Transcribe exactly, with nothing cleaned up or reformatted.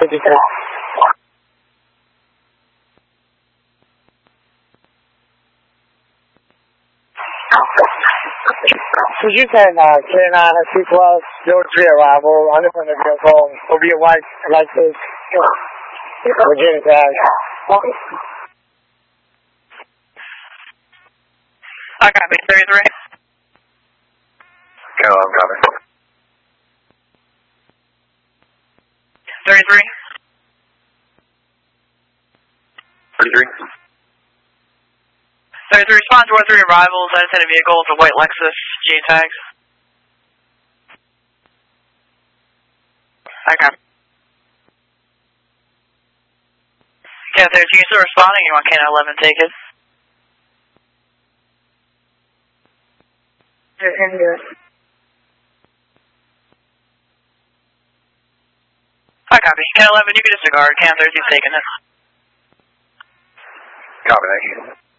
fifty-three. So you can uh, K nine C plus zero three arrival, underfront of vehicle, will be a white Lexus, Virginia tag. I copy, thirty-three. Go, I'm coming. thirty-three. thirty-three. thirty-three, response to one three arrivals, unintended vehicle, it's a white Lexus, G tags. I copy. Okay, if you still responding, you want K nine eleven take it? I copy. K nine eleven, you can disregard. K nine thirty-two's taking it. Copy, thank you.